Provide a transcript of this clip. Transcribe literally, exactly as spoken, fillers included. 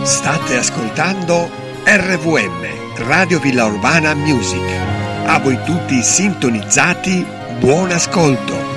State ascoltando R V M, Radio Villa Urbana Music. A voi tutti sintonizzati, buon ascolto.